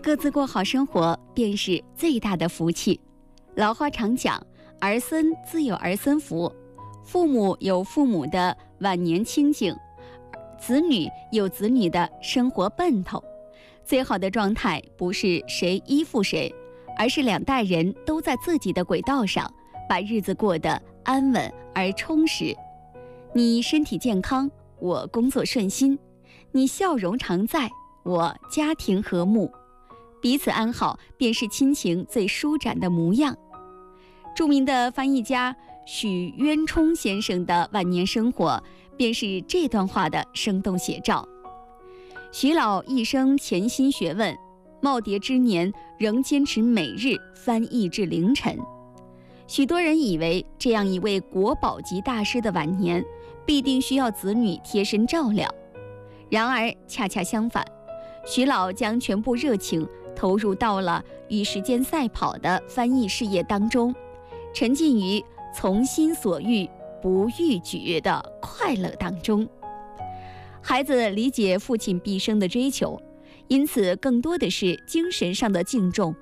各自过好生活便是最大的福气。老话常讲，儿孙自有儿孙福，父母有父母的晚年清静，子女有子女的生活奔头。最好的状态不是谁依附谁，而是两代人都在自己的轨道上，把日子过得安稳而充实。你身体健康，我工作顺心；你笑容常在，我家庭和睦。彼此安好，便是亲情最舒展的模样。著名的翻译家许渊冲先生的晚年生活，便是这段话的生动写照。许老一生潜心学问，耄耋之年仍坚持每日翻译至凌晨。许多人以为这样一位国宝级大师的晚年必定需要子女贴身照料，然而恰恰相反，许老将全部热情投入到了与时间赛跑的翻译事业当中，沉浸于从心所欲不逾矩的快乐当中。孩子理解父亲毕生的追求，因此更多的是精神上的敬重